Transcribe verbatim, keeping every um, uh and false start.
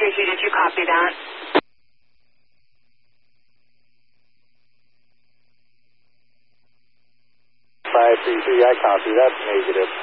two two, did you copy that? five three three, I copy. That's negative.